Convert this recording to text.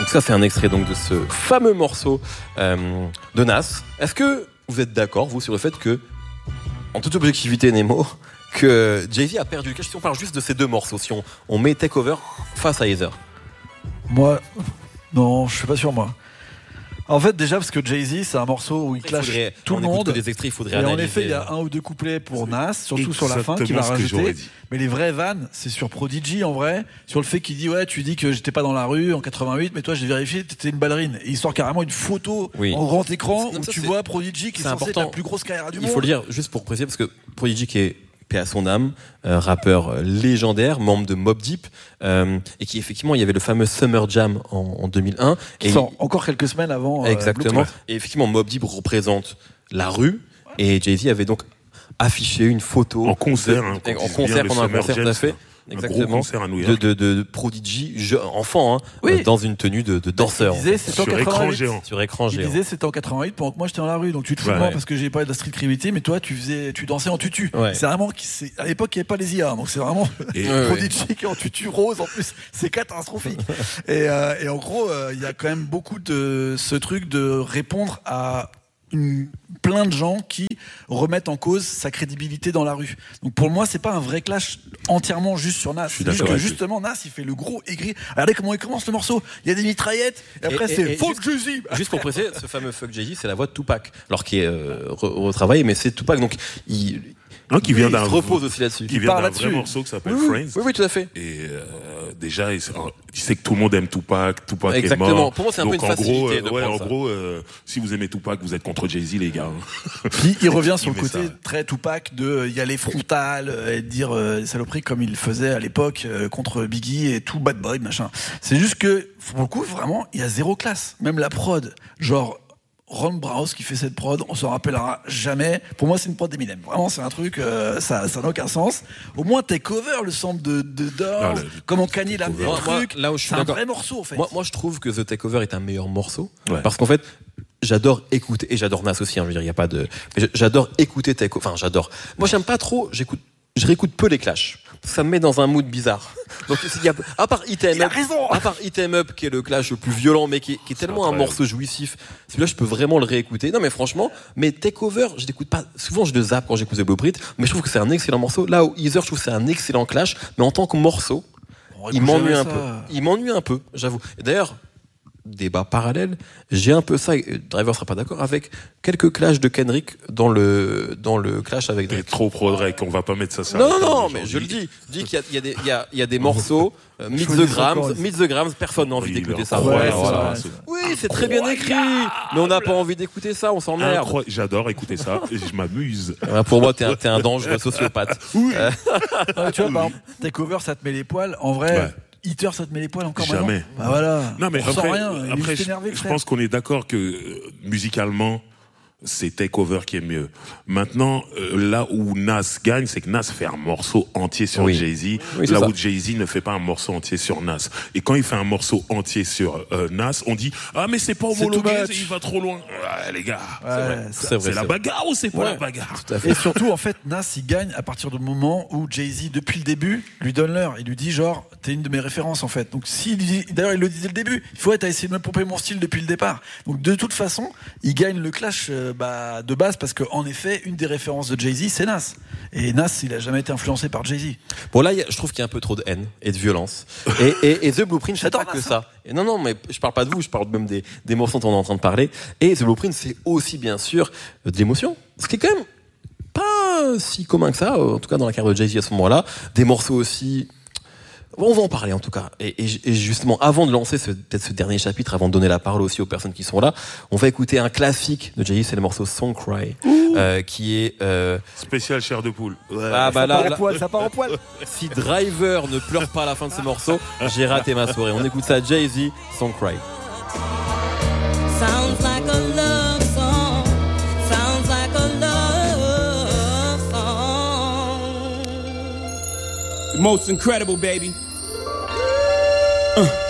ça, c'est un extrait donc de ce fameux morceau de Nas. Est-ce que vous êtes d'accord, vous, sur le fait que, en toute objectivité, Nemo, que Jay-Z a perdu le cash si on parle juste de ces deux morceaux, si on met Takeover face à Heather? Moi, non, je suis pas sûr, moi. En fait, déjà, parce que Jay-Z, c'est un morceau où il clash tout le monde. Des extraits, il faudrait et analyser. en effet, il y a un ou deux couplets pour Nas, surtout sur la fin, qu'il va rajouter. Mais les vrais vannes, c'est sur Prodigy, en vrai, sur le fait qu'il dit, ouais, tu dis que j'étais pas dans la rue en 88, mais toi, j'ai vérifié, t'étais une ballerine. Et il sort carrément une photo en grand écran où tu vois Prodigy qui est censé être la plus grosse carrière du monde. Il faut le dire, juste pour préciser, parce que Prodigy qui est paix à son âme, rappeur légendaire, membre de Mobb Deep, et qui effectivement, il y avait le fameux Summer Jam en 2001. Qui sort encore quelques semaines avant. Exactement. Et effectivement, Mobb Deep représente la rue, et Jay-Z avait donc affiché une photo en concert, pendant un concert tout à fait. Exactement. Un gros concert à New York. De Prodigy, enfant, dans une tenue de danseur. Il disait, c'est en 88. Sur écran géant. Il disait, c'était en 88 pendant que moi j'étais dans la rue. Donc tu te fous de moi parce que j'ai pas de la street credibility, mais toi tu dansais en tutu. Ouais. C'est vraiment, à l'époque il n'y avait pas les IA, donc c'est vraiment Prodigy qui est en tutu rose en plus. C'est catastrophique. et en gros, il y a quand même beaucoup de ce truc de répondre à plein de gens qui remettent en cause sa crédibilité dans la rue. Donc pour moi, c'est pas un vrai clash entièrement juste sur Nas. C'est juste que justement Nas, il fait le gros aigri. Regardez comment il commence le morceau. Il y a des mitraillettes et après c'est Fuck Jay-Z. Juste pour préciser, ce fameux Fuck Jay-Z, c'est la voix de Tupac, alors qui est retravaillé, mais c'est Tupac, donc qui vient d'un repose aussi là-dessus. Qui vient d'un vrai morceau qui s'appelle Friends. Oui, tout à fait. Et déjà, il sait que tout le monde aime Tupac est mort. Exactement. Pour moi, c'est un peu une facilité. En gros, si vous aimez Tupac, vous êtes contre Jay-Z, les gars. Puis il revient sur le côté très Tupac de y aller frontal et de dire saloperie comme il faisait à l'époque contre Biggie et tout bad boy machin. C'est juste que pour le coup, vraiment, il y a zéro classe. Même la prod, genre Ron Browse qui fait cette prod, on s'en rappellera jamais. Pour moi, c'est une prod d'Eminem. Vraiment, c'est un truc, ça n'a aucun sens. Au moins, Takeover, le sample de Doors, comment Kanye l'a mis le truc. Là où je suis c'est un vrai morceau, en fait. Moi, je trouve que The Takeover est un meilleur morceau. Parce qu'en fait, j'adore écouter, et j'adore Nas aussi, je veux dire, il y a pas de, mais j'adore écouter Takeover. Enfin, j'adore. Moi, j'aime pas trop, je réécoute peu les clashs. Ça me met dans un mood bizarre. Donc, à part Hit 'Em Up, qui est le clash le plus violent, mais qui est tellement un morceau jouissif. Celui-là, je peux vraiment le réécouter. Non, mais franchement, mais Takeover, je l'écoute pas. Souvent, je le zappe quand j'écoute The Blueprint, mais je trouve que c'est un excellent morceau. Là où Heather, je trouve que c'est un excellent clash, mais en tant que morceau, il m'ennuie un peu. Il m'ennuie un peu, j'avoue. Et d'ailleurs, débat parallèle, j'ai un peu ça, Driver sera pas d'accord, avec quelques clashs de Kendrick dans le clash avec Drake. Trop pro Drake, on va pas mettre ça. Non, mais je le dis. Je dis qu'il y a des morceaux, Meet the Grams, personne n'a envie d'écouter ça. Oui, c'est très bien écrit, mais on n'a pas envie d'écouter ça, on s'emmerde. J'adore écouter ça, et je m'amuse. Pour moi, t'es un dangereux sociopathe. Oui. Tu vois, par exemple, Takeover, ça te met les poils, en vrai. Hitter, ça te met les poils encore maintenant. Jamais. Bah voilà. Non, mais après, je pense qu'on est d'accord que musicalement, c'est Takeover qui est mieux. Maintenant, là où Nas gagne, c'est que Nas fait un morceau entier sur Jay-Z, là où Jay-Z ne fait pas un morceau entier sur Nas. Et quand il fait un morceau entier sur Nas, on dit « Ah, mais c'est pas homologué, il va trop loin. » Ouais, les gars, c'est la bagarre ou c'est pas la bagarre? Et surtout, en fait, Nas, il gagne à partir du moment où Jay-Z, depuis le début, lui donne l'heure. Il lui dit genre, t'es une de mes références, en fait. Donc, d'ailleurs, il le dit dès le début, il faut t'as essayé de me pomper mon style depuis le départ. Donc, de toute façon, il gagne le clash de base parce qu'en effet, une des références de Jay-Z, c'est Nas. Et Nas, il a jamais été influencé par Jay-Z. Bon, là, je trouve qu'il y a un peu trop de haine et de violence. Et The Blueprint, c'est pas que ça. Et non, mais je parle pas de vous, je parle même des morceaux dont on est en train de parler. Et The Blueprint, c'est aussi, bien sûr, de l'émotion. Ce qui est quand même pas si commun que ça, en tout cas dans la carrière de Jay-Z à ce moment-là. Des morceaux aussi... On va en parler en tout cas. Et justement, avant de lancer peut-être ce dernier chapitre, avant de donner la parole aussi aux personnes qui sont là, on va écouter un classique de Jay-Z, c'est le morceau Song Cry, qui est... spécial chair de poule. Ouais. Ça part en poil. Si Driver ne pleure pas à la fin de ce morceau, j'ai raté ma soirée. On écoute ça, Jay-Z, Song Cry. Sounds like a love song. Sounds like a love song. The most incredible, baby.